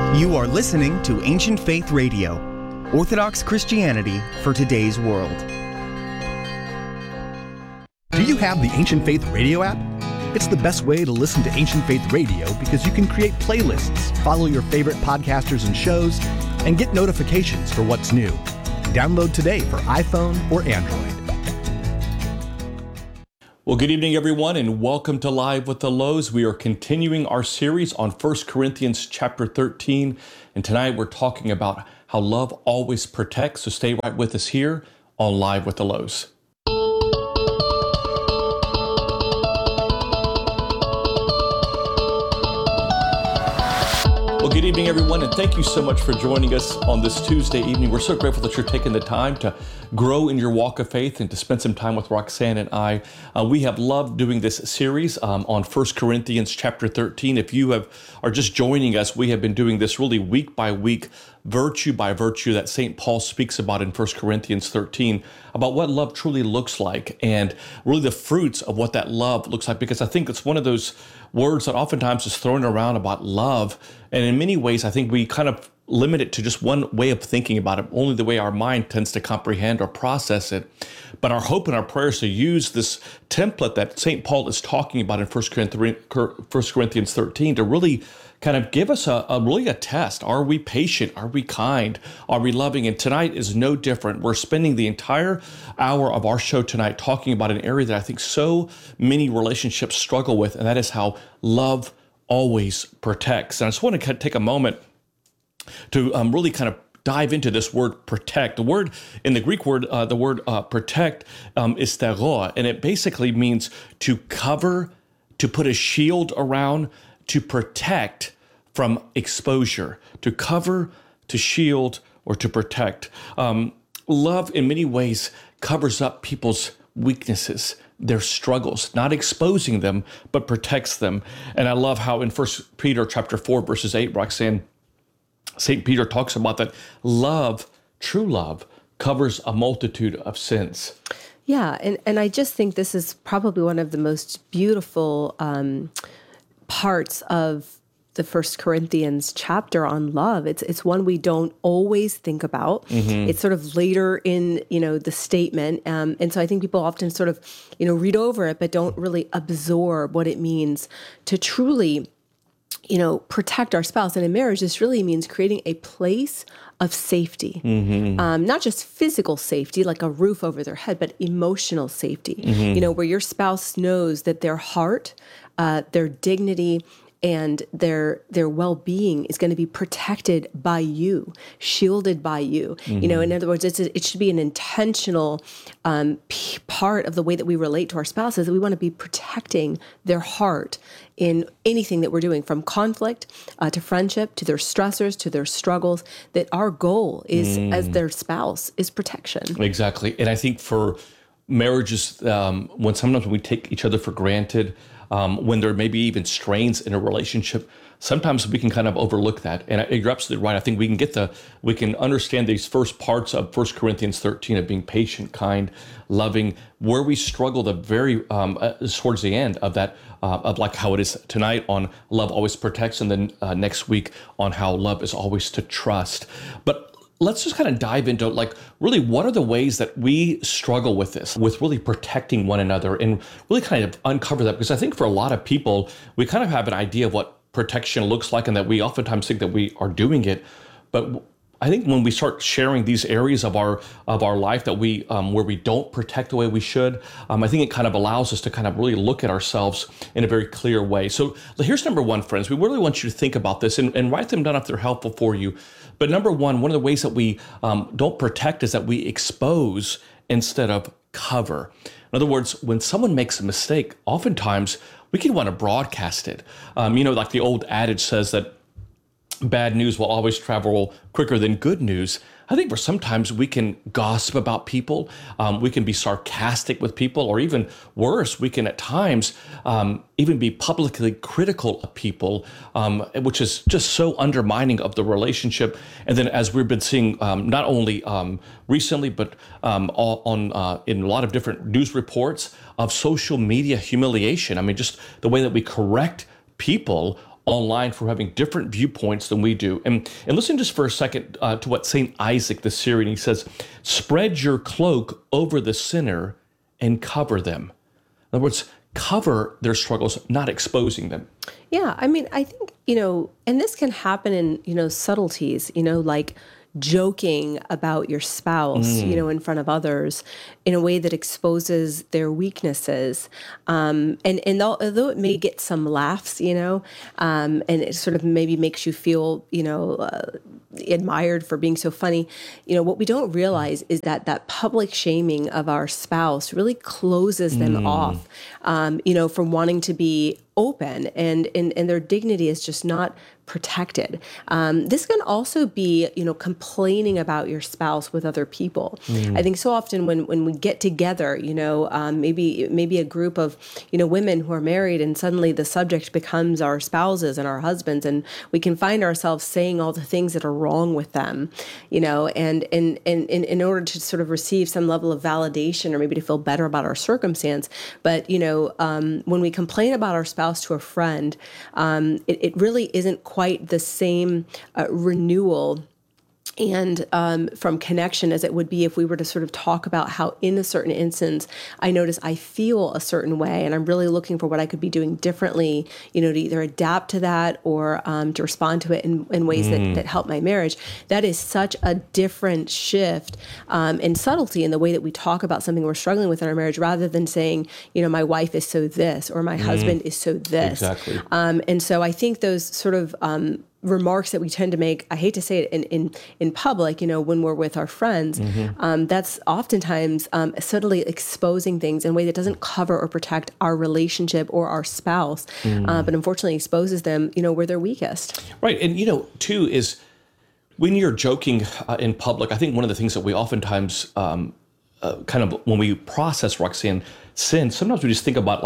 You are listening to Ancient Faith Radio, Orthodox Christianity for today's world. Do you have the Ancient Faith Radio app? It's the best way to listen to Ancient Faith Radio because you can create playlists, follow your favorite podcasters and shows, and get notifications for what's new. Download today for iPhone or Android. Well, good evening, everyone, and welcome to Live with the Lows. We are continuing our series on 1 Corinthians chapter 13, and tonight we're talking about how love always protects, so stay right with us here on Live with the Lows. Well, good evening, everyone, and thank you so much for joining us on this Tuesday evening. We're so grateful that you're taking the time to grow in your walk of faith and to spend some time with Roxanne and I. We have loved doing this series on 1 Corinthians chapter 13. If you are just joining us, we have been doing this really week by week, virtue by virtue, that St. Paul speaks about in 1 Corinthians 13, about what love truly looks like and really the fruits of what that love looks like, because I think it's one of those words that oftentimes is thrown around about love. And in many ways, I think we kind of limit it to just one way of thinking about it, only the way our mind tends to comprehend or process it. But our hope and our prayer is to use this template that St. Paul is talking about in 1 Corinthians 13 to really kind of give us a test. Are we patient? Are we kind? Are we loving? And tonight is no different. We're spending the entire hour of our show tonight talking about an area that I think so many relationships struggle with, and that is how love always protects. And I just want to take a moment to really kind of dive into this word protect. The word in the Greek word, protect is stero, and it basically means to cover, to put a shield around, to protect from exposure, to cover, to shield, or to protect. Love in many ways covers up people's weaknesses, their struggles, not exposing them, but protects them. And I love how in 1 Peter chapter 4, verses 8, Roxanne, St. Peter talks about that love, true love, covers a multitude of sins. Yeah, and I just think this is probably one of the most beautiful parts of the 1 Corinthians chapter on love. It's one we don't always think about. Mm-hmm. It's sort of later in, the statement. And so I think people often sort of, read over it, but don't really absorb what it means to truly protect our spouse. And in marriage, this really means creating a place of safety, not just physical safety, like a roof over their head, but emotional safety, where your spouse knows that their heart, their dignity, and their well-being is going to be protected by you, shielded by you. In other words, it should be an intentional part of the way that we relate to our spouses, that we want to be protecting their heart in anything that we're doing, from conflict to friendship, to their stressors, to their struggles, that our goal is, as their spouse, is protection. Exactly. And I think for marriages, when sometimes we take each other for granted, when there may be even strains in a relationship, sometimes we can kind of overlook that. And you're absolutely right. I think we can understand these first parts of 1 Corinthians 13 of being patient, kind, loving, where we struggle the very towards the end of that, of like how it is tonight on love always protects, and then next week on how love is always to trust. But let's just kind of dive into really what are the ways that we struggle with this, with really protecting one another, and really kind of uncover that, because I think for a lot of people, we kind of have an idea of what protection looks like, and that we oftentimes think that we are doing it. But I think when we start sharing these areas of our life that we where we don't protect the way we should, I think it kind of allows us to kind of really look at ourselves in a very clear way. So here's number one, friends. We really want you to think about this and write them down if they're helpful for you. But number one of the ways that we don't protect is that we expose instead of cover. In other words, when someone makes a mistake, oftentimes we can want to broadcast it. Like the old adage says that bad news will always travel quicker than good news. I think for sometimes we can gossip about people, we can be sarcastic with people, or even worse, we can at times even be publicly critical of people, which is just so undermining of the relationship. And then, as we've been seeing not only recently, but in a lot of different news reports of social media humiliation. I mean, just the way that we correct people online for having different viewpoints than we do. And listen just for a second to what St. Isaac the Syrian, he says, spread your cloak over the sinner and cover them. In other words, cover their struggles, not exposing them. Yeah, I mean, I think, and this can happen in, subtleties, like joking about your spouse, in front of others in a way that exposes their weaknesses. And although it may get some laughs, and it sort of maybe makes you feel, admired for being so funny, what we don't realize is that public shaming of our spouse really closes them off, from wanting to be open, and their dignity is just not protected. This can also be, complaining about your spouse with other people. I think so often when we get together, maybe a group of, women who are married, and suddenly the subject becomes our spouses and our husbands, and we can find ourselves saying all the things that are wrong with them, and in order to sort of receive some level of validation or maybe to feel better about our circumstance. But, when we complain about our spouse to a friend, it really isn't quite the same renewal and from connection as it would be if we were to sort of talk about how in a certain instance, I notice I feel a certain way and I'm really looking for what I could be doing differently, to either adapt to that or to respond to it in ways that help my marriage. That is such a different shift and subtlety in the way that we talk about something we're struggling with in our marriage, rather than saying, my wife is so this, or my husband is so this. Exactly. And so I think those sort of remarks that we tend to make, I hate to say it in public, when we're with our friends, that's oftentimes subtly exposing things in a way that doesn't cover or protect our relationship or our spouse, but unfortunately exposes them, where they're weakest. Right. And, too, is when you're joking in public, I think one of the things that we oftentimes kind of, when we process, Roxanne, sin, sometimes we just think about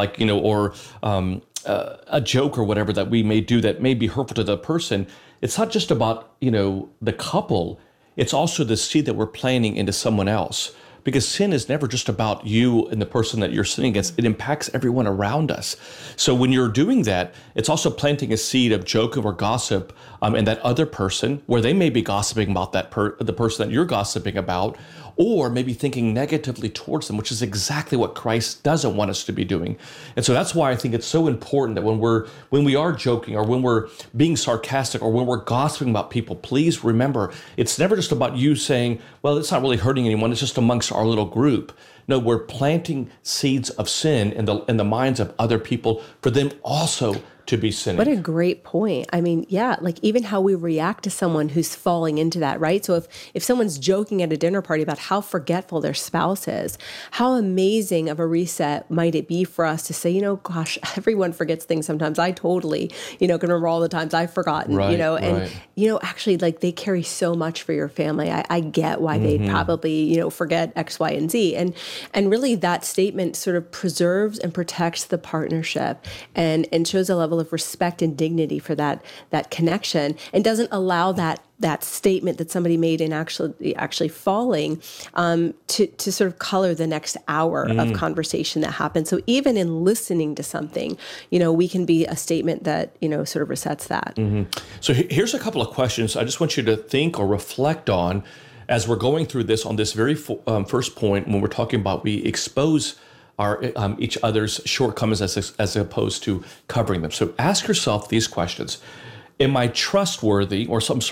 a joke or whatever that we may do that may be hurtful to the person. It's not just about, the couple. It's also the seed that we're planting into someone else. Because sin is never just about you and the person that you're sinning against. It impacts everyone around us. So when you're doing that, it's also planting a seed of joke or gossip in that other person, where they may be gossiping about the person that you're gossiping about, or maybe thinking negatively towards them, which is exactly what Christ doesn't want us to be doing. And so that's why I think it's so important that when we are joking, or when we're being sarcastic, or when we're gossiping about people, please remember, it's never just about you saying, well, it's not really hurting anyone, it's just amongst our little group. No, we're planting seeds of sin in the minds of other people for them also to be sinning. What a great point. I mean, yeah, like even how we react to someone who's falling into that, right? So if someone's joking at a dinner party about how forgetful their spouse is, how amazing of a reset might it be for us to say, gosh, everyone forgets things sometimes. I totally, can remember all the times I've forgotten, and, actually, like, they carry so much for your family. I get why they'd probably, forget X, Y, and Z. And really that statement sort of preserves and protects the partnership and shows a level of respect and dignity for that connection, and doesn't allow that statement that somebody made in actually falling to sort of color the next hour of conversation that happens. So even in listening to something, we can be a statement that, sort of resets that. So here's a couple of questions I just want you to think or reflect on as we're going through this on this very first point, when we're talking about we expose our each other's shortcomings as opposed to covering them. So ask yourself these questions. Am I trustworthy,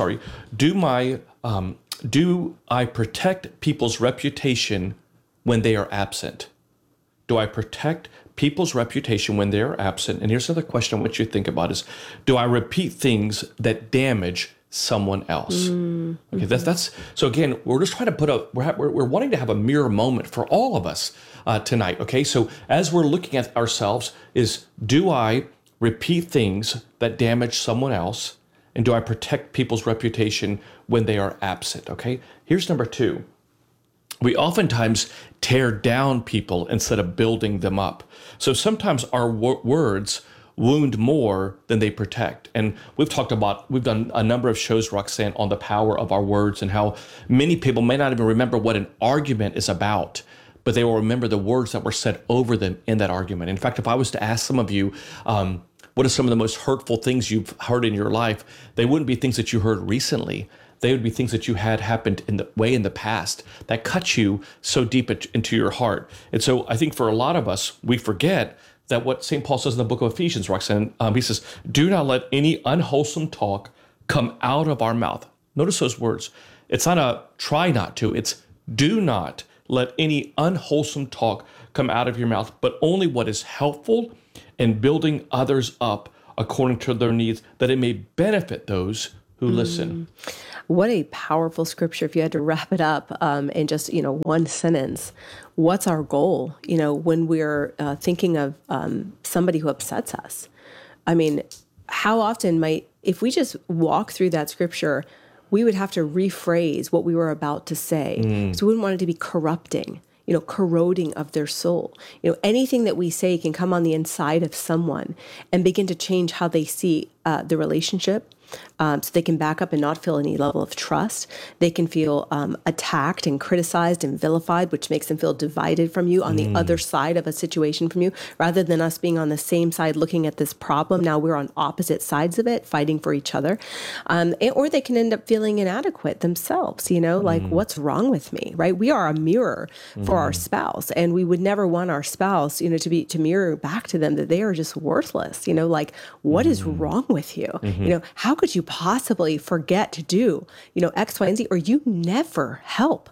do I protect people's reputation when they are absent? Do I protect people's reputation when they are absent? And here's another question I want you to think about is, do I repeat things that damage someone else? Okay, that's so again, we're just trying to we're wanting to have a mirror moment for all of us tonight. Okay, so as we're looking at ourselves, do I repeat things that damage someone else, and do I protect people's reputation when they are absent? Okay, here's number 2. We oftentimes tear down people instead of building them up. So sometimes our words wound more than they protect. And we've done a number of shows, Roxanne, on the power of our words and how many people may not even remember what an argument is about, but they will remember the words that were said over them in that argument. In fact, if I was to ask some of you, what are some of the most hurtful things you've heard in your life, they wouldn't be things that you heard recently. They would be things that you had happened in the past that cut you so deep into your heart. And so I think for a lot of us, we forget that what St. Paul says in the book of Ephesians, Roxanne, he says, do not let any unwholesome talk come out of our mouth. Notice those words. It's not a try not to, it's do not let any unwholesome talk come out of your mouth, but only what is helpful in building others up according to their needs, that it may benefit those who listen. What a powerful scripture. If you had to wrap it up in just, one sentence, what's our goal, when we're thinking of somebody who upsets us? I mean, how often if we just walk through that scripture, we would have to rephrase what we were about to say. So we wouldn't want it to be corrupting, corroding of their soul. Anything that we say can come on the inside of someone and begin to change how they see the relationship. So they can back up and not feel any level of trust. They can feel attacked and criticized and vilified, which makes them feel divided from you on the other side of a situation from you, rather than us being on the same side looking at this problem. Now we're on opposite sides of it, fighting for each other. Or they can end up feeling inadequate themselves, like what's wrong with me, right? We are a mirror for our spouse, and we would never want our spouse, to mirror back to them that they are just worthless, like what is wrong with you? How could you possibly forget to do, X, Y, and Z, or you never help,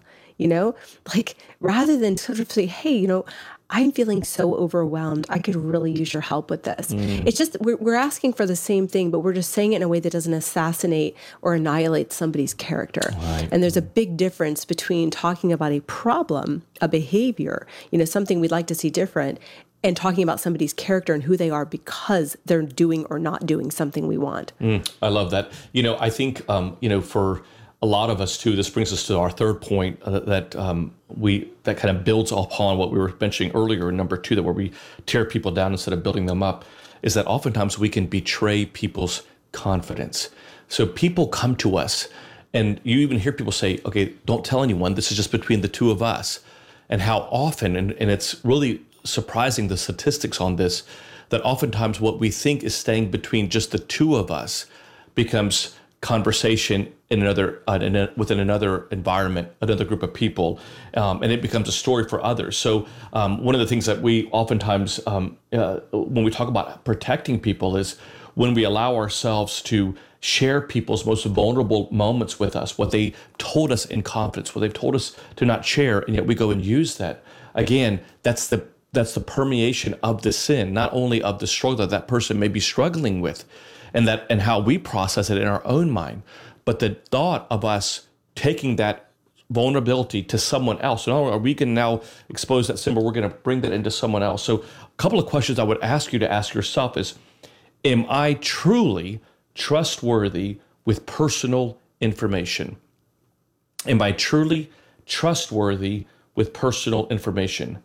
rather than sort of say, hey, I'm feeling so overwhelmed. I could really use your help with this. It's just, we're asking for the same thing, but we're just saying it in a way that doesn't assassinate or annihilate somebody's character. Right. And there's a big difference between talking about a problem, a behavior, something we'd like to see different, and talking about somebody's character and who they are because they're doing or not doing something we want. I love that. I think, for a lot of us too, this brings us to our third point that kind of builds upon what we were mentioning earlier, number 2, that where we tear people down instead of building them up, is that oftentimes we can betray people's confidence. So people come to us, and you even hear people say, okay, don't tell anyone, this is just between the two of us. And how often, and it's really surprising, the statistics on this, that oftentimes what we think is staying between just the two of us becomes conversation in within another environment, another group of people, and it becomes a story for others. So one of the things that we oftentimes, when we talk about protecting people, is when we allow ourselves to share people's most vulnerable moments with us, what they told us in confidence, what they've told us to not share, and yet we go and use that. Again, that's the permeation of the sin, not only of the struggle that person may be struggling with, and how we process it in our own mind, but the thought of us taking that vulnerability to someone else. So we can now expose that sin, but we're going to bring that into someone else. So a couple of questions I would ask you to ask yourself is, am I truly trustworthy with personal information? Am I truly trustworthy with personal information?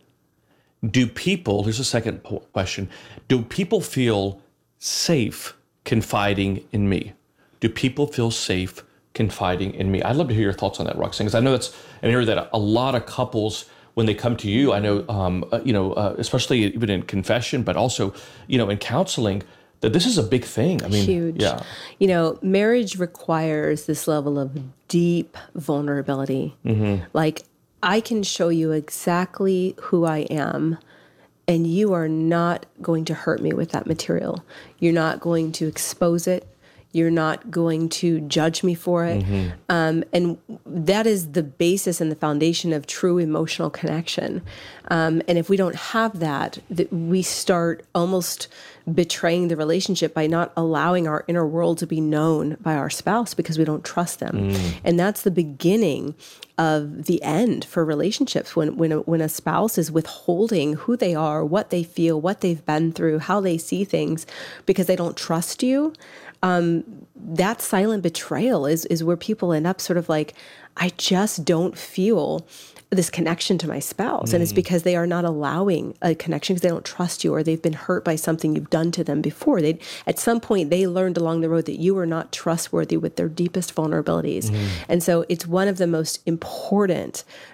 Here's a second question, do people feel safe confiding in me? Do people feel safe confiding in me? I'd love to hear your thoughts on that, Roxanne, because I know that's an area that a lot of couples, when they come to you, I know, especially even in confession, but also, in counseling, that this is a big thing. I mean, huge. Yeah. Marriage requires this level of deep vulnerability. Like, I can show you exactly who I am, and you are not going to hurt me with that material. You're not going to expose it. You're not going to judge me for it. And that is the basis and the foundation of true emotional connection. And if we don't have that, we start almost betraying the relationship by not allowing our inner world to be known by our spouse because we don't trust them. And that's the beginning of the end for relationships, when a spouse is withholding who they are, what they feel, what they've been through, how they see things, because they don't trust you. That silent betrayal is where people end up sort of like, I just don't feel this connection to my spouse. And it's because they are not allowing a connection because they don't trust you, or they've been hurt by something you've done to them before. At some point, they learned along the road that you are not trustworthy with their deepest vulnerabilities. And so it's one of the most important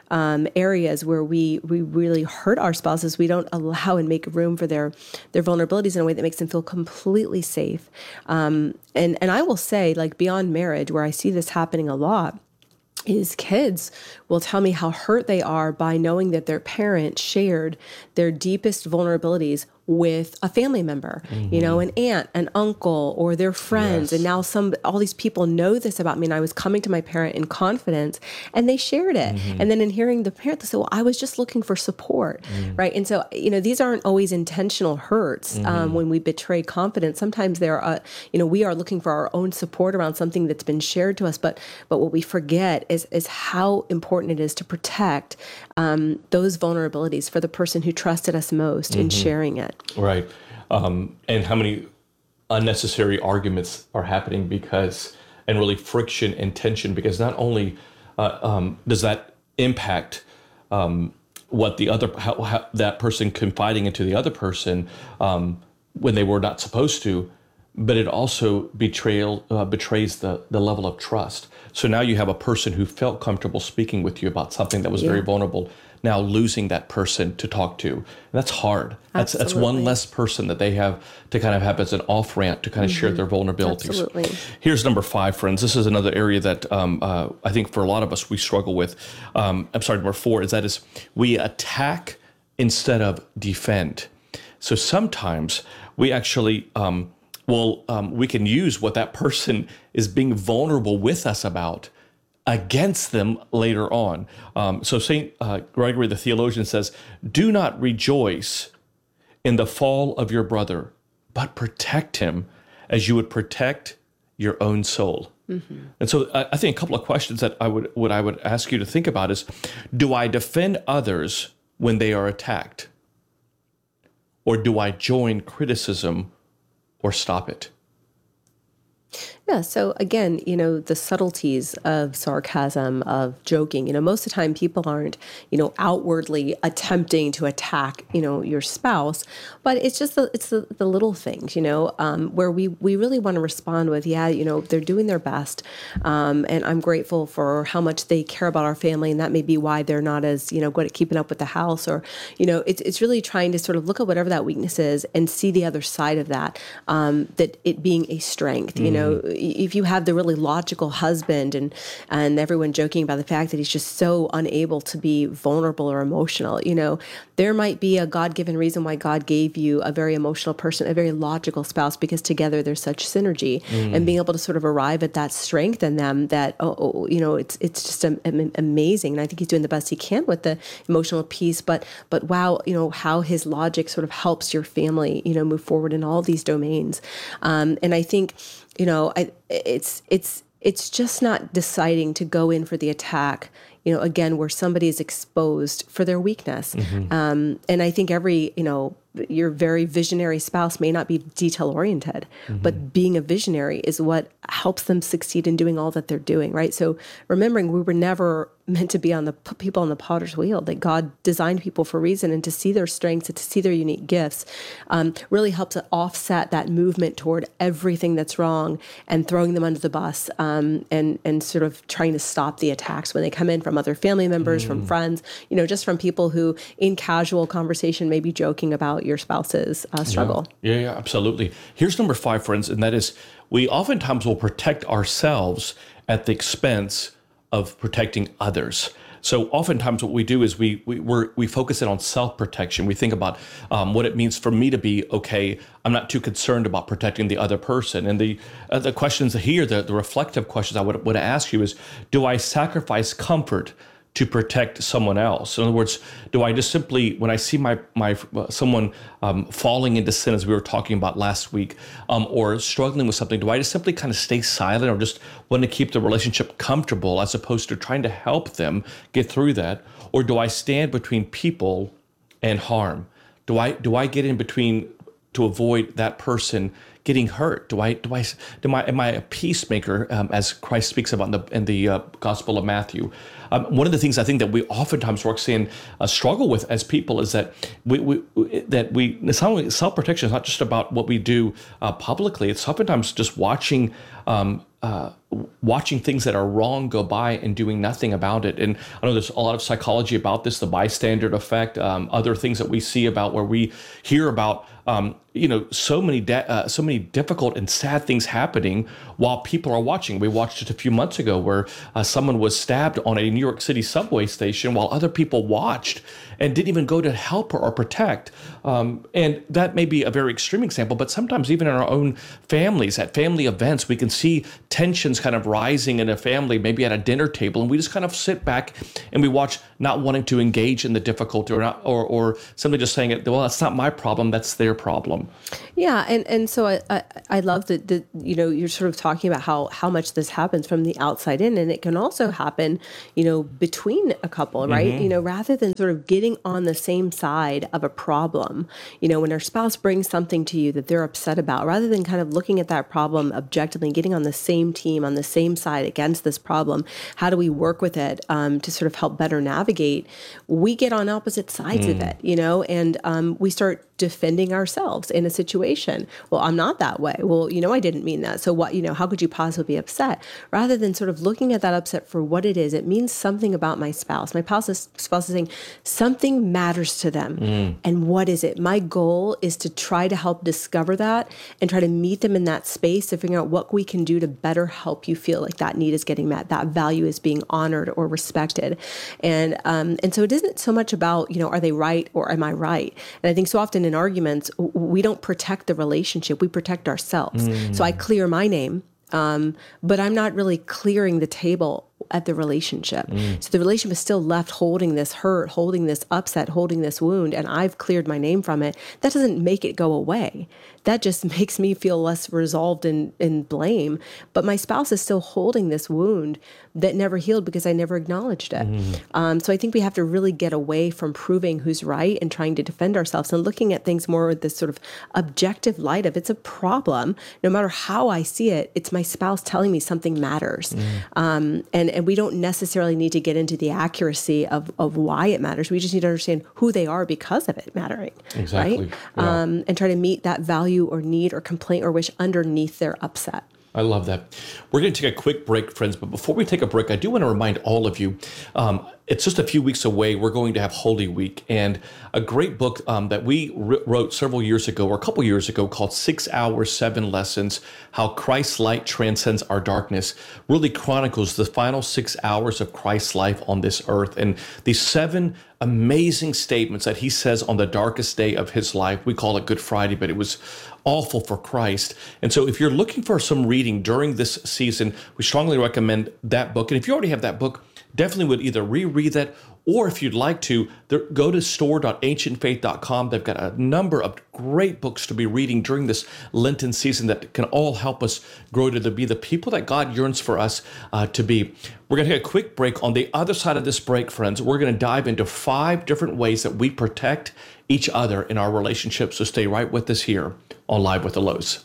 areas where we really hurt our spouses, we don't allow and make room for their vulnerabilities in a way that makes them feel completely safe. And I will say, like, beyond marriage, where I see this happening a lot, is kids will tell me how hurt they are by knowing that their parent shared their deepest vulnerabilities with a family member, an aunt, an uncle, or their friends. Yes. And now all these people know this about me. And I was coming to my parent in confidence and they shared it. And then in hearing the parent, they say, well, I was just looking for support. Right. And so, these aren't always intentional hurts when we betray confidence. Sometimes we are looking for our own support around something that's been shared to us. But what we forget is how important it is to protect those vulnerabilities for the person who trusted us most in sharing it. Right. And how many unnecessary arguments are happening and really friction and tension, because not only does that impact what how that person confiding into the other person when they were not supposed to, but it also betrays the level of trust. So now you have a person who felt comfortable speaking with you about something that was very vulnerable, now losing that person to talk to. And that's hard. That's one less person that they have to kind of have as an off-ramp to kind of share their vulnerabilities. Absolutely. Here's number 5, friends. This is another area that I think for a lot of us we struggle with. Number 4 is we attack instead of defend. So sometimes we actually we can use what that person is being vulnerable with us about against them later on. So St. Gregory the theologian says, do not rejoice in the fall of your brother, but protect him as you would protect your own soul. And so I think a couple of questions that I would ask you to think about is, do I defend others when they are attacked? Or do I join criticism or stop it? Yeah. So again, the subtleties of sarcasm, of joking, most of the time people aren't, outwardly attempting to attack, your spouse, but it's just the little things, where we really want to respond with, they're doing their best. And I'm grateful for how much they care about our family. And that may be why they're not as, good at keeping up with the house, or, it's really trying to sort of look at whatever that weakness is and see the other side of that, that it being a strength, if you have the really logical husband and everyone joking about the fact that he's just so unable to be vulnerable or emotional, there might be a God-given reason why God gave you a very emotional person, a very logical spouse, because together there's such synergy. And being able to sort of arrive at that strength in them that, it's just amazing. And I think he's doing the best he can with the emotional piece, but wow, how his logic sort of helps your family, move forward in all these domains. And I think, it's just not deciding to go in for the attack, again, where somebody is exposed for their weakness. And I think your very visionary spouse may not be detail oriented, but being a visionary is what helps them succeed in doing all that they're doing, right? So remembering we were never meant to be people on the potter's wheel, that God designed people for a reason, and to see their strengths and to see their unique gifts really helps to offset that movement toward everything that's wrong and throwing them under the bus and sort of trying to stop the attacks when they come in from other family members, from friends, just from people who in casual conversation may be joking about your spouse's struggle. Yeah, absolutely. Here's number 5, friends, and that is we oftentimes will protect ourselves at the expense of protecting others. So oftentimes what we do is we focus in on self-protection. We think about what it means for me to be okay. I'm not too concerned about protecting the other person. And the questions here, the reflective questions I would ask you is, do I sacrifice comfort to protect someone else? In other words, do I just simply, when I see someone falling into sin, as we were talking about last week, or struggling with something, do I just simply kind of stay silent, or just want to keep the relationship comfortable as opposed to trying to help them get through that? Or do I stand between people and harm? Do I get in between to avoid that person getting hurt? Am I a peacemaker, as Christ speaks about in the Gospel of Matthew? One of the things I think that we oftentimes, Roxanne, struggle with as people is that self-protection is not just about what we do publicly. It's oftentimes just watching watching things that are wrong go by and doing nothing about it. And I know there's a lot of psychology about this, the bystander effect, other things that we see about where we hear about, so many difficult and sad things happening while people are watching. We watched it a few months ago where someone was stabbed on a New York City subway station while other people watched and didn't even go to help or protect. And that may be a very extreme example, but sometimes even in our own families, at family events, we can see tensions kind of rising in a family, maybe at a dinner table, and we just kind of sit back and we watch, not wanting to engage in the difficulty or simply just saying, well, that's not my problem, that's their problem. Yeah, and so I love that you're sort of talking about how much this happens from the outside in, and it can also happen, between a couple, right? Mm-hmm. Rather than sort of getting on the same side of a problem, when our spouse brings something to you that they're upset about, rather than kind of looking at that problem objectively and getting on the same team, on the same side against this problem, how do we work with it to sort of help better navigate? We get on opposite sides of it, and we start defending ourselves in a situation. Well, I'm not that way. Well, I didn't mean that. So what, how could you possibly be upset? Rather than sort of looking at that upset for what it is, it means something about my spouse. My spouse is saying something matters to them. And what is it? My goal is to try to help discover that and try to meet them in that space to figure out what we can do to better help you feel like that need is getting met, that value is being honored or respected. And so it isn't so much about, are they right or am I right? And I think so often in arguments, we don't protect the relationship, we protect ourselves. So I clear my name, but I'm not really clearing the table at the relationship. So the relationship is still left holding this hurt, holding this upset, holding this wound, and I've cleared my name from it. That doesn't make it go away. That just makes me feel less resolved in blame. But my spouse is still holding this wound that never healed because I never acknowledged it. So I think we have to really get away from proving who's right and trying to defend ourselves and looking at things more with this sort of objective light of it's a problem. No matter how I see it, it's my spouse telling me something matters. And we don't necessarily need to get into the accuracy of why it matters. We just need to understand who they are because of it mattering. Exactly. Right? Yeah. And try to meet that value or need or complaint or wish underneath their upset. I love that. We're going to take a quick break, friends. But before we take a break, I do want to remind all of you, it's just a few weeks away. We're going to have Holy Week. And a great book that we wrote several years ago, or a couple years ago, called 6 Hours, 7 Lessons, How Christ's Light Transcends Our Darkness, really chronicles the final 6 hours of Christ's life on this earth. And these 7 amazing statements that he says on the darkest day of his life. We call it Good Friday, but it was awful for Christ. And so if you're looking for some reading during this season, we strongly recommend that book. And if you already have that book, definitely would either reread that, or if you'd like to, go to store.ancientfaith.com. They've got a number of great books to be reading during this Lenten season that can all help us grow to be the people that God yearns for us to be. We're going to take a quick break. On the other side of this break, friends, we're going to dive into 5 different ways that we protect each other in our relationships. So stay right with us here on Live with the Lows.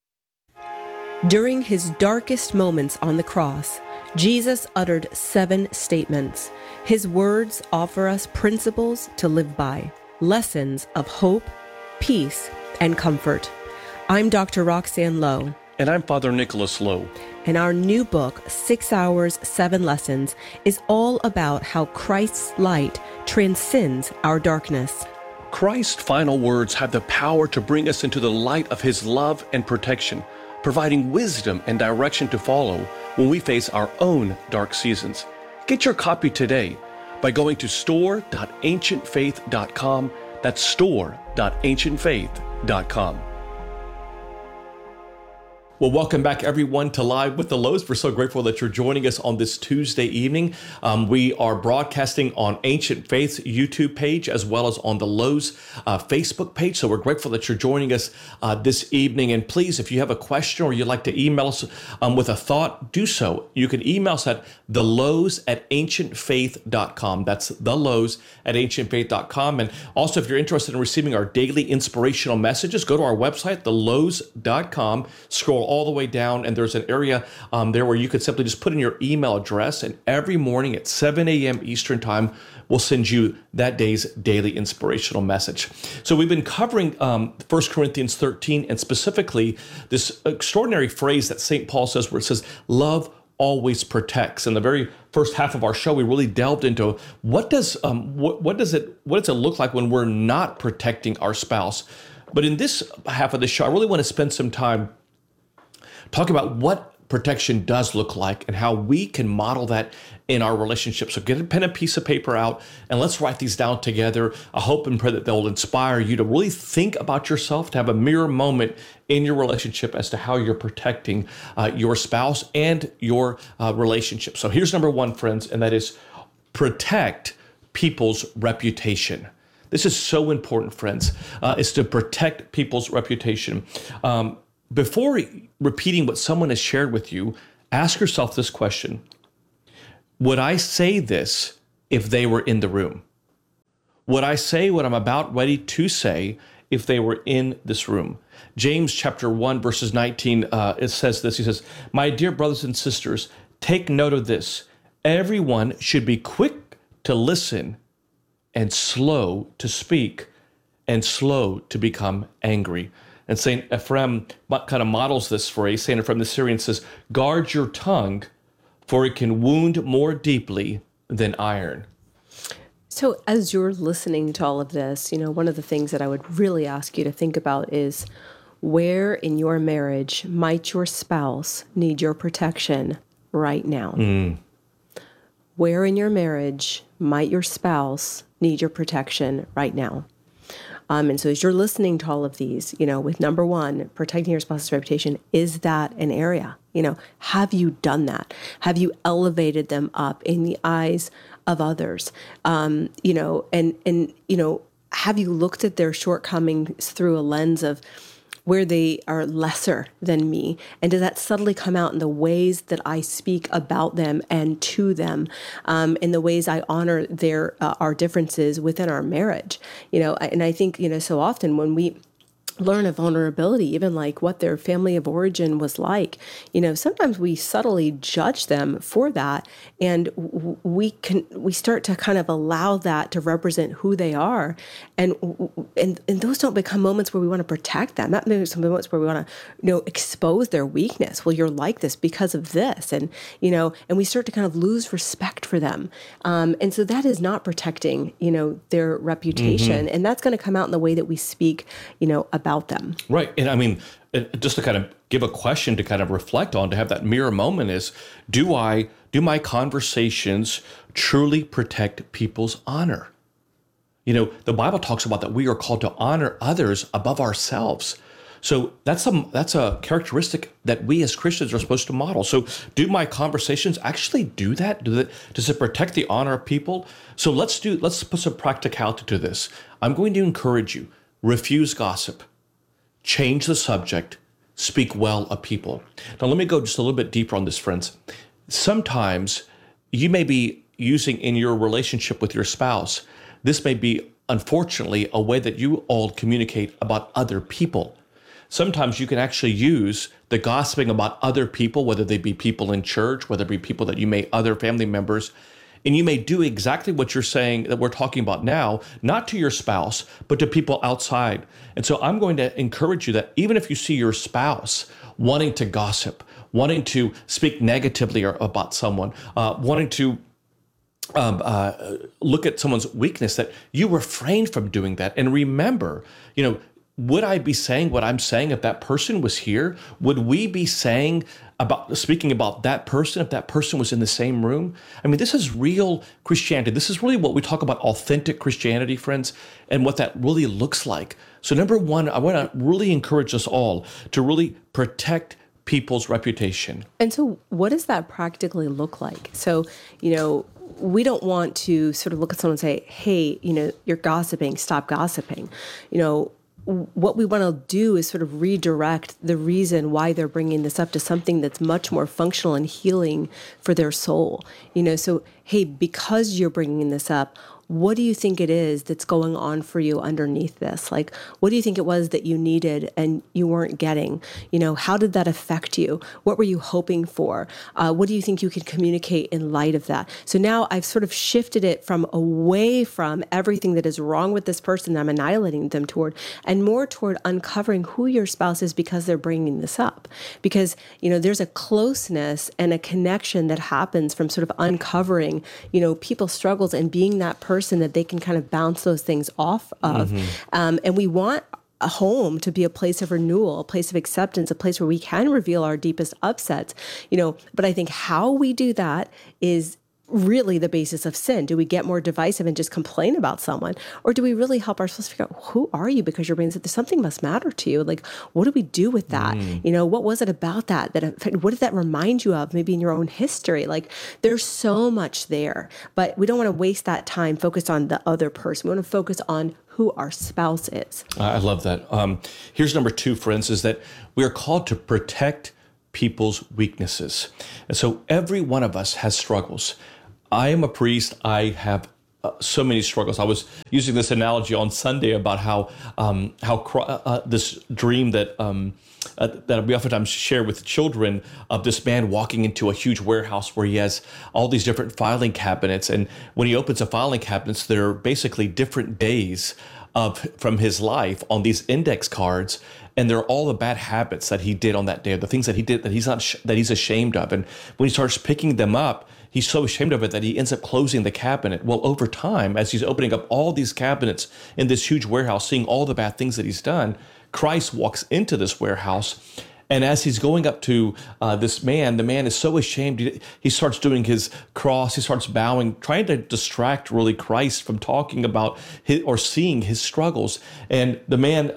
During his darkest moments on the cross, Jesus uttered 7 statements. His words offer us principles to live by, lessons of hope, peace, and comfort. I'm Dr. Roxanne Lowe. And I'm Father Nicholas Lowe. And our new book, 6 Hours, 7 Lessons, is all about how Christ's light transcends our darkness. Christ's final words have the power to bring us into the light of his love and protection, providing wisdom and direction to follow when we face our own dark seasons. Get your copy today by going to store.ancientfaith.com. That's store.ancientfaith.com. Well, welcome back, everyone, to Live with the Lows. We're so grateful that you're joining us on this Tuesday evening. We are broadcasting on Ancient Faith's YouTube page as well as on the Lows Facebook page. So we're grateful that you're joining us this evening. And please, if you have a question or you'd like to email us with a thought, do so. You can email us at thelows@ancientfaith.com. That's thelows@ancientfaith.com. And also, if you're interested in receiving our daily inspirational messages, go to our website, thelows.com, scroll all the way down, and there's an area there where you could simply just put in your email address, and every morning at 7 a.m. Eastern Time, we'll send you that day's daily inspirational message. So we've been covering 1 Corinthians 13, and specifically this extraordinary phrase that St. Paul says, where it says, love always protects. In the very first half of our show, we really delved into what does it look like when we're not protecting our spouse. But in this half of the show, I really want to spend some time talking about what protection does look like and how we can model that in our relationship. So get a pen and piece of paper out and let's write these down together. I hope and pray that they'll inspire you to really think about yourself, to have a mirror moment in your relationship as to how you're protecting your spouse and your relationship. So here's number one, friends, and that is protect people's reputation. This is so important, friends, is to protect people's reputation. Before repeating what someone has shared with you, ask yourself this question. Would I say this if they were in the room? Would I say what I'm about ready to say if they were in this room? James chapter 1, verses 19, it says this. He says, my dear brothers and sisters, take note of this. Everyone should be quick to listen and slow to speak and slow to become angry. And St. Ephrem kind of models this phrase. St. Ephrem the Syrian says, guard your tongue, for it can wound more deeply than iron. So as you're listening to all of this, one of the things that I would really ask you to think about is where in your marriage might your spouse need your protection right now? Where in your marriage might your spouse need your protection right now? And so as you're listening to all of these, with number one, protecting your spouse's reputation, is that an area? Have you done that? Have you elevated them up in the eyes of others? And have you looked at their shortcomings through a lens of where they are lesser than me? And does that subtly come out in the ways that I speak about them and to them, in the ways I honor our differences within our marriage? And I think, so often when we learn of vulnerability, even like what their family of origin was like, sometimes we subtly judge them for that. And we start to kind of allow that to represent who they are. And those don't become moments where we want to protect them. That makes some moments where we want to, expose their weakness. Well, you're like this because of this. And we start to kind of lose respect for them. And so that is not protecting, their reputation. And that's going to come out in the way that we speak, about them. Right. And I mean, just to kind of give a question to kind of reflect on, to have that mirror moment is, do my conversations truly protect people's honor? The Bible talks about that we are called to honor others above ourselves. So that's a characteristic that we as Christians are supposed to model. So do my conversations actually do that? Does it protect the honor of people? So let's put some practicality to this. I'm going to encourage you, refuse gossip. Change the subject, speak well of people. Now, let me go just a little bit deeper on this, friends. Sometimes you may be using in your relationship with your spouse, this may be, unfortunately, a way that you all communicate about other people. Sometimes you can actually use the gossiping about other people, whether they be people in church, whether it be people that you may, other family members, and you may do exactly what you're saying that we're talking about now, not to your spouse, but to people outside. And so I'm going to encourage you that even if you see your spouse wanting to gossip, wanting to speak negatively about someone, wanting to look at someone's weakness, that you refrain from doing that. And remember, would I be saying what I'm saying if that person was here? Would we be speaking about that person if that person was in the same room? I mean, this is real Christianity. This is really what we talk about, authentic Christianity, friends, and what that really looks like. So number one, I want to really encourage us all to really protect people's reputation. And so what does that practically look like? So, we don't want to sort of look at someone and say, hey, you're gossiping, stop gossiping. What we want to do is sort of redirect the reason why they're bringing this up to something that's much more functional and healing for their soul. So, hey, because you're bringing this up, what do you think it is that's going on for you underneath this? Like, what do you think it was that you needed and you weren't getting? How did that affect you? What were you hoping for? What do you think you could communicate in light of that? So now I've sort of shifted it from away from everything that is wrong with this person that I'm annihilating them toward, and more toward uncovering who your spouse is because they're bringing this up. Because, there's a closeness and a connection that happens from sort of uncovering, people's struggles and being that person that they can kind of bounce those things off of. And we want a home to be a place of renewal, a place of acceptance, a place where we can reveal our deepest upsets, but I think how we do that is really the basis of sin. Do we get more divisive and just complain about someone? Or do we really help ourselves figure out, who are you? Because your brain said, something must matter to you. Like, what do we do with that? What was it about that? What did that remind you of? Maybe in your own history? Like, there's so much there, but we don't want to waste that time focused on the other person. We want to focus on who our spouse is. I love that. Here's number 2, friends, is that we are called to protect people's weaknesses. And so every one of us has struggles. I am a priest. I have so many struggles. I was using this analogy on Sunday about how this dream that we oftentimes share with children of this man walking into a huge warehouse where he has all these different filing cabinets, and when he opens the filing cabinets, there are basically different days from his life on these index cards, and they're all the bad habits that he did on that day, or the things that he did that he's ashamed of, and when he starts picking them up, he's so ashamed of it that he ends up closing the cabinet. Well, over time, as he's opening up all these cabinets in this huge warehouse, seeing all the bad things that he's done, Christ walks into this warehouse. And as he's going up to this man, the man is so ashamed. He starts doing his cross. He starts bowing, trying to distract really Christ from talking about or seeing his struggles. And the man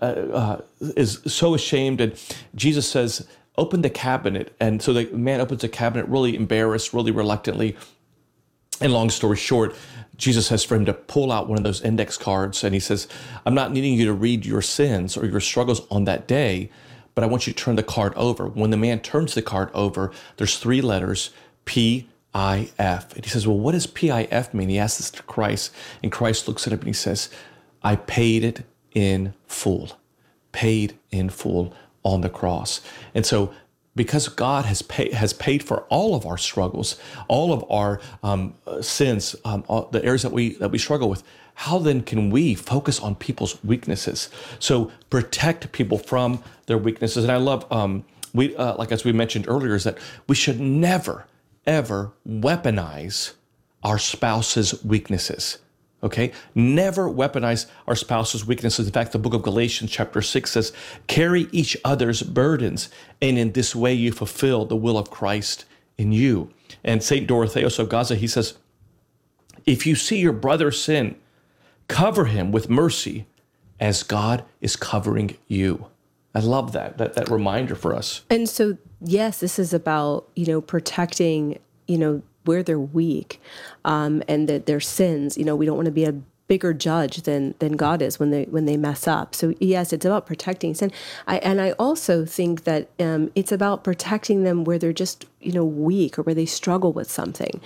is so ashamed. And Jesus says, open the cabinet. And so the man opens the cabinet really embarrassed, really reluctantly. And long story short, Jesus says for him to pull out one of those index cards. And he says, I'm not needing you to read your sins or your struggles on that day, but I want you to turn the card over. When the man turns the card over, there's 3 letters, P-I-F. And he says, well, what does P-I-F mean? He asks this to Christ. And Christ looks at him and he says, I paid it in full. Paid in full on the cross. And so because God has paid for all of our struggles, all of our sins, the areas that we struggle with, how then can we focus on people's weaknesses? So protect people from their weaknesses. And I love, like as we mentioned earlier, is that we should never, ever weaponize our spouse's weaknesses. Okay? Never weaponize our spouse's weaknesses. In fact, the book of Galatians chapter 6 says, carry each other's burdens, and in this way you fulfill the will of Christ in you. And St. Dorotheus of Gaza, he says, if you see your brother sin, cover him with mercy as God is covering you. I love that reminder for us. And so, yes, this is about, protecting, where they're weak, and that their sins. We don't want to be a bigger judge than God is when they mess up. So yes, it's about protecting sin. I also think that it's about protecting them where they're just weak or where they struggle with something.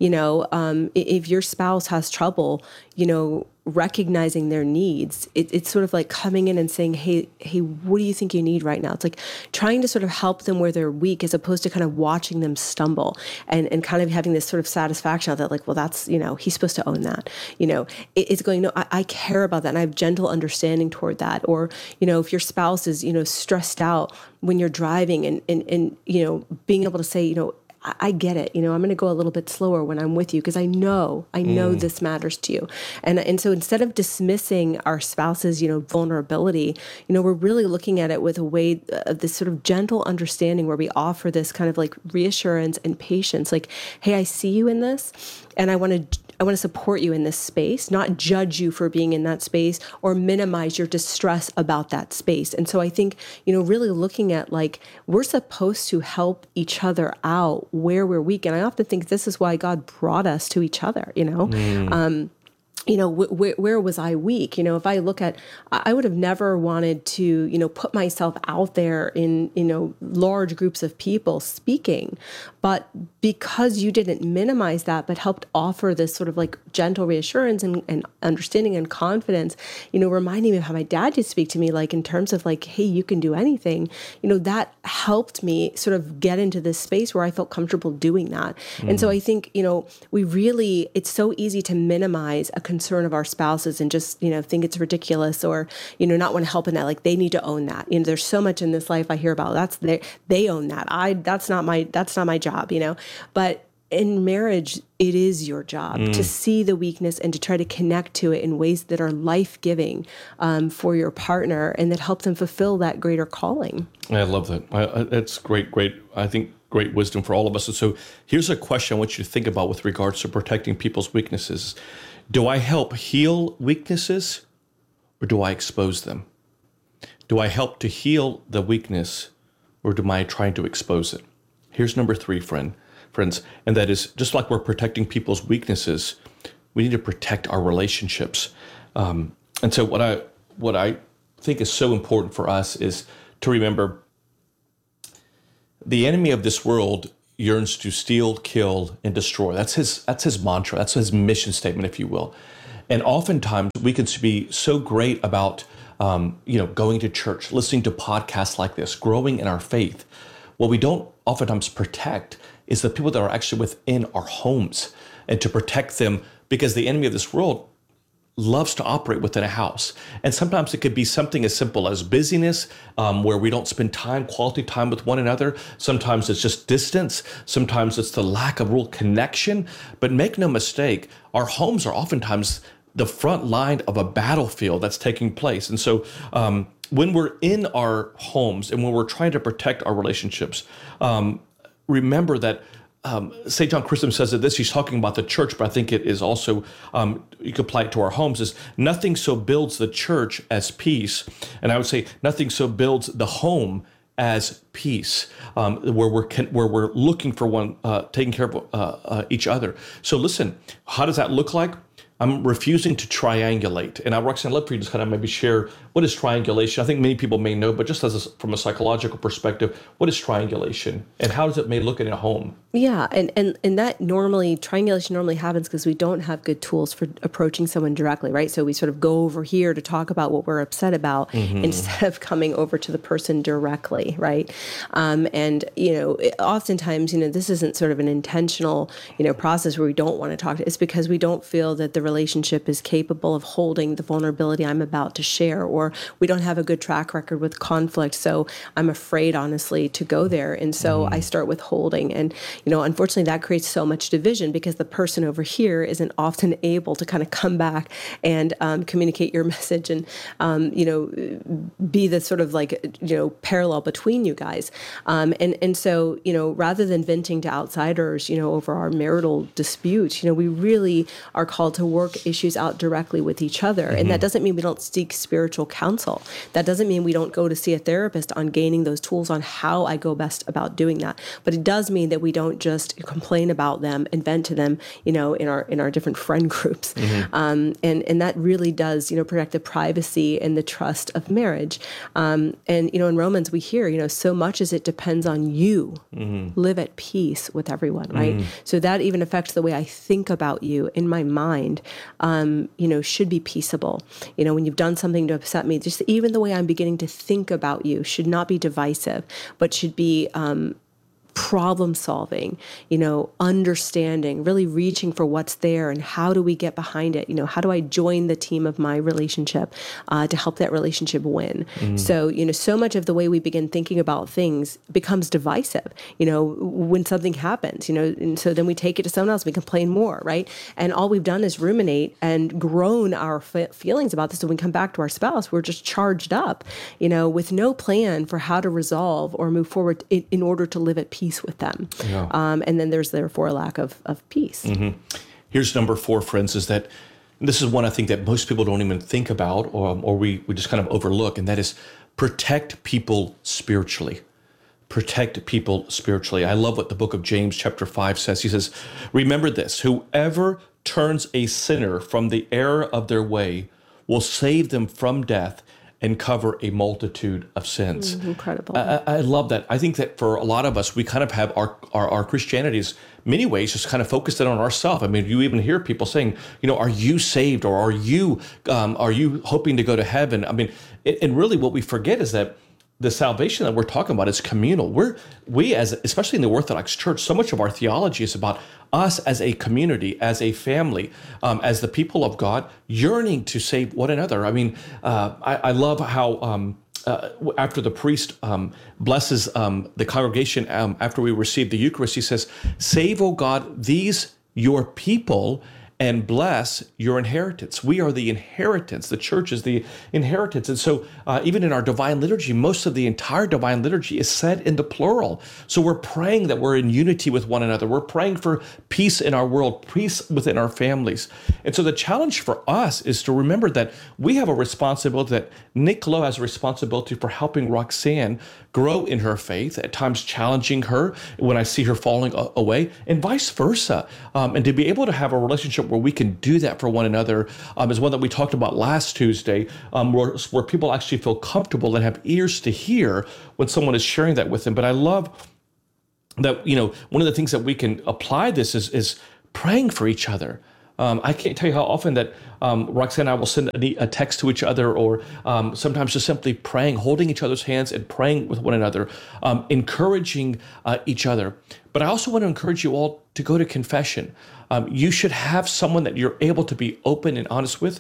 If your spouse has trouble, recognizing their needs, it's sort of like coming in and saying, hey, what do you think you need right now? It's like trying to sort of help them where they're weak, as opposed to kind of watching them stumble and kind of having this sort of satisfaction of that, like, well, that's, he's supposed to own that. It's going, no, I care about that, and I have gentle understanding toward that. Or, if your spouse is, stressed out when you're driving, and being able to say, I get it. I'm going to go a little bit slower when I'm with you because I know this matters to you. And so instead of dismissing our spouse's, vulnerability, we're really looking at it with a way of this sort of gentle understanding where we offer this kind of like reassurance and patience. Like, hey, I see you in this, and I want to support you in this space, not judge you for being in that space or minimize your distress about that space. And so I think, really looking at like, we're supposed to help each other out where we're weak. And I often think this is why God brought us to each other, where was I weak? If I look at, I would have never wanted to, put myself out there in, large groups of people speaking. But because you didn't minimize that, but helped offer this sort of like gentle reassurance and understanding and confidence, reminding me of how my dad did speak to me, like in terms of like, hey, you can do anything, that helped me sort of get into this space where I felt comfortable doing that. And so I think, it's so easy to minimize a concern of our spouses and just, think it's ridiculous or, not want to help in that. Like they need to own that. There's so much in this life I hear about. They own that. That's not my job, but in marriage, it is your job to see the weakness and to try to connect to it in ways that are life-giving for your partner and that help them fulfill that greater calling. I love that. That's great. I think great wisdom for all of us. And so here's a question I want you to think about with regards to protecting people's weaknesses. Do I help heal weaknesses or do I expose them? Do I help to heal the weakness or am I trying to expose it? Here's number 3, friends, and that is just like we're protecting people's weaknesses, we need to protect our relationships. And so what I think is so important for us is to remember the enemy of this world yearns to steal, kill, and destroy. That's his mantra. That's his mission statement, if you will. And oftentimes we can be so great about going to church, listening to podcasts like this, growing in our faith. What we don't oftentimes protect is the people that are actually within our homes, and to protect them, because the enemy of this world loves to operate within a house. And sometimes it could be something as simple as busyness, where we don't spend quality time with one another. Sometimes it's just distance. Sometimes it's the lack of real connection. But make no mistake, our homes are oftentimes the front line of a battlefield that's taking place. And so when we're in our homes and when we're trying to protect our relationships, remember that St. John Chrysostom says that this, he's talking about the church, but I think it is also, you could apply it to our homes, is nothing so builds the church as peace. And I would say nothing so builds the home as peace, where we're looking for one, taking care of each other. So listen, how does that look like? I'm refusing to triangulate. And Roxanne, I'd love for you to kind of maybe share what is triangulation. I think many people may know, but just from a psychological perspective, what is triangulation and how does it may look in a home? Yeah, and that triangulation normally happens because we don't have good tools for approaching someone directly, right? So we sort of go over here to talk about what we're upset about instead of coming over to the person directly, right? Oftentimes, this isn't sort of an intentional, process where we don't want to talk. It's because we don't feel that the relationship is capable of holding the vulnerability I'm about to share, or we don't have a good track record with conflict. So I'm afraid, honestly, to go there. And so I start withholding. And, unfortunately, that creates so much division because the person over here isn't often able to kind of come back and communicate your message and, be the sort of like, parallel between you guys. And so, rather than venting to outsiders, over our marital disputes, we really are called to work issues out directly with each other. And that doesn't mean we don't seek spiritual counsel. That doesn't mean we don't go to see a therapist on gaining those tools on how I go best about doing that. But it does mean that we don't just complain about them and vent to them, in our different friend groups. And that really does, protect the privacy and the trust of marriage. And, in Romans, we hear, so much as it depends on you, live at peace with everyone, right? So that even affects the way I think about you in my mind, should be peaceable. When you've done something to upset me, just even the way I'm beginning to think about you should not be divisive, but should be problem solving, understanding, really reaching for what's there and how do we get behind it? How do I join the team of my relationship to help that relationship win? So, so much of the way we begin thinking about things becomes divisive, when something happens, and so then we take it to someone else, we complain more, right? And all we've done is ruminate and grown our feelings about this. So when we come back to our spouse, we're just charged up, with no plan for how to resolve or move forward in order to live at peace with them. Yeah. And then there's therefore a lack of peace. Here's number 4, friends, is that this is one I think that most people don't even think about or we just kind of overlook, and that is protect people spiritually. Protect people spiritually. I love what the book of James chapter 5 says. He says, remember this, whoever turns a sinner from the error of their way, will save them from death and cover a multitude of sins. Incredible. I love that. I think that for a lot of us, we kind of have our Christianity's many ways just kind of focused in on ourselves. I mean, you even hear people saying, are you saved, or are you hoping to go to heaven? I mean, and really what we forget is that the salvation that we're talking about is communal. We as, especially in the Orthodox Church, so much of our theology is about us as a community, as a family, as the people of God, yearning to save one another. I mean, I love how after the priest blesses the congregation after we receive the Eucharist, he says, "Save, O God, these your people, and bless your inheritance." We are the inheritance. The church is the inheritance. And so even in our divine liturgy, most of the entire divine liturgy is said in the plural. So we're praying that we're in unity with one another. We're praying for peace in our world, peace within our families. And so the challenge for us is to remember that we have a responsibility, that Nick Lowe has a responsibility for helping Roxanne grow in her faith, at times challenging her when I see her falling away, and vice versa. And to be able to have a relationship where we can do that for one another is one that we talked about last Tuesday, where people actually feel comfortable and have ears to hear when someone is sharing that with them. But I love that, one of the things that we can apply this is praying for each other. I can't tell you how often that Roxanne and I will send a text to each other, or sometimes just simply praying, holding each other's hands and praying with one another, encouraging each other. But I also want to encourage you all to go to confession. You should have someone that you're able to be open and honest with.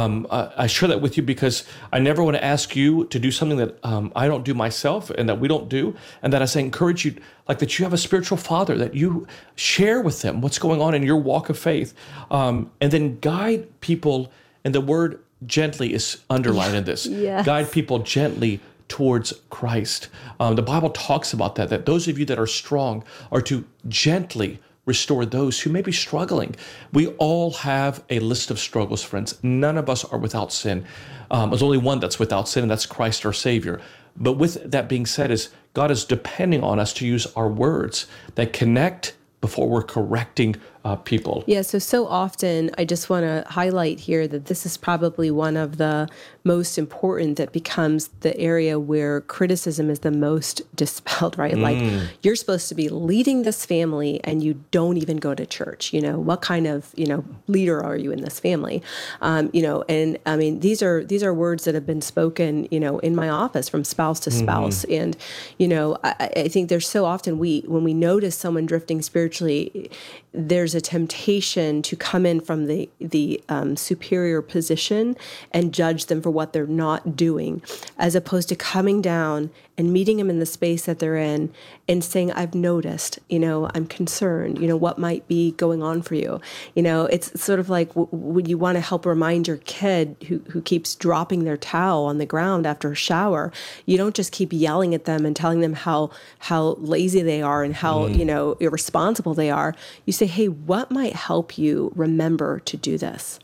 I share that with you because I never want to ask you to do something that I don't do myself and that we don't do. And that I say, encourage you, like that you have a spiritual father, that you share with them what's going on in your walk of faith. And then guide people, and the word gently is underlined in this. Yes. Guide people gently towards Christ. The Bible talks about that those of you that are strong are to gently restore those who may be struggling. We all have a list of struggles, friends. None of us are without sin. There's only one that's without sin, and that's Christ our Savior. But with that being said, God is depending on us to use our words that connect before we're correcting people. Yeah, so often I just want to highlight here that this is probably one of the most important, that becomes the area where criticism is the most dispelled, right? Like, you're supposed to be leading this family and you don't even go to church. What kind of, leader are you in this family? And I mean, these are words that have been spoken, in my office from spouse to spouse. And, I think there's so often when we notice someone drifting spiritually, there's a temptation to come in from the superior position and judge them for what they're not doing, as opposed to coming down and meeting them in the space that they're in and saying, I've noticed, I'm concerned, what might be going on for you. It's sort of like when you want to help remind your kid who keeps dropping their towel on the ground after a shower, you don't just keep yelling at them and telling them how lazy they are and how, irresponsible they are. You say, hey, what might help you remember to do this?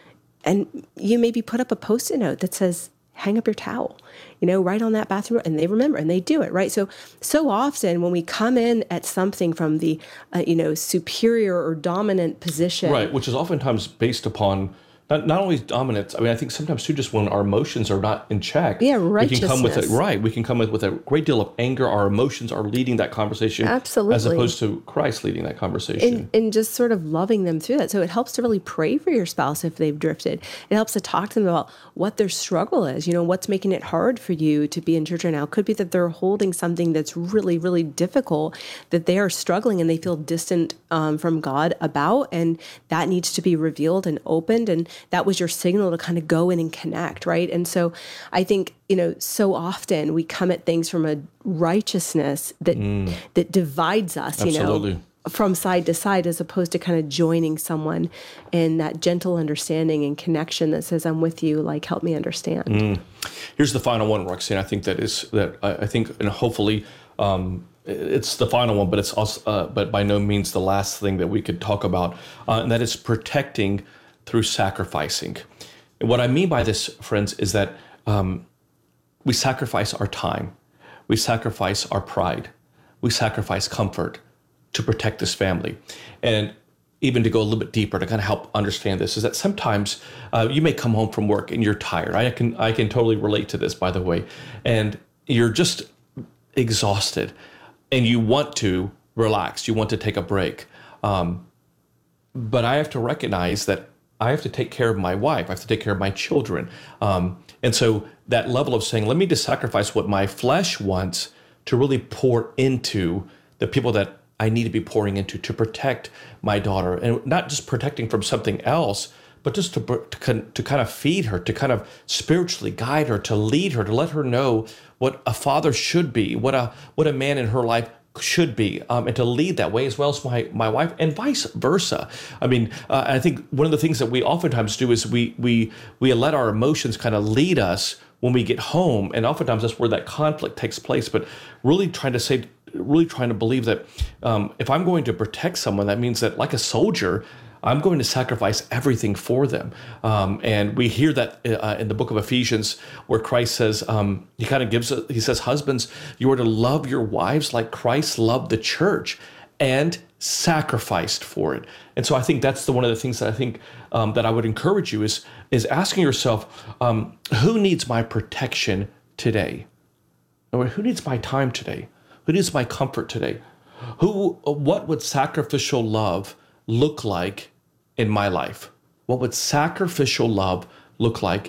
And you maybe put up a Post-it note that says, hang up your towel, right on that bathroom, and they remember and they do it, right? So often when we come in at something from the, superior or dominant position. Right, which is oftentimes based upon not only dominance. I mean, I think sometimes too, just when our emotions are not in check, righteousness. We can come with a great deal of anger. Our emotions are leading that conversation, absolutely, as opposed to Christ leading that conversation, and just sort of loving them through that. So it helps to really pray for your spouse if they've drifted. It helps to talk to them about what their struggle is. What's making it hard for you to be in church right now. It could be that they're holding something that's really, really difficult, that they are struggling and they feel distant from God about, and that needs to be revealed and opened. And that was your signal to kind of go in and connect, right? And so I think, so often we come at things from a righteousness that divides us, Absolutely. From side to side, as opposed to kind of joining someone in that gentle understanding and connection that says, I'm with you, like, help me understand. Here's the final one, Roxanne. I think and hopefully it's the final one, but it's also, but by no means the last thing that we could talk about, and that is protecting through sacrificing. And what I mean by this, friends, is that we sacrifice our time, we sacrifice our pride, we sacrifice comfort to protect this family. And even to go a little bit deeper to kind of help understand this, is that sometimes you may come home from work and you're tired. I can totally relate to this, by the way, and you're just exhausted, and you want to relax. You want to take a break, but I have to recognize that I have to take care of my wife. I have to take care of my children, and so that level of saying, let me just sacrifice what my flesh wants to really pour into the people that I need to be pouring into to protect my daughter, and not just protecting from something else, but just to kind of feed her, to kind of spiritually guide her, to lead her, to let her know what a father should be, what a man in her life should be, and to lead that way, as well as my wife, and vice versa. I mean, I think one of the things that we oftentimes do is we let our emotions kind of lead us when we get home, and oftentimes that's where that conflict takes place. But really trying to believe that if I'm going to protect someone, that means that, like a soldier, I'm going to sacrifice everything for them. And we hear that in the book of Ephesians, where Christ says, he says, husbands, you are to love your wives like Christ loved the church and sacrificed for it. And so I think that's one of the things that I think that I would encourage you is asking yourself, who needs my protection today? Or who needs my time today? Who needs my comfort today? What would sacrificial love look like in my life? What would sacrificial love look like